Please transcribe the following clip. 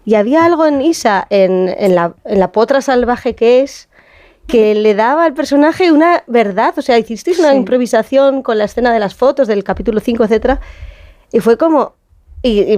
Y había algo en Isa, en la potra salvaje que es, que le daba al personaje una verdad. O sea, hicisteis una improvisación con la escena de las fotos del capítulo 5, etcétera, y fue como... Y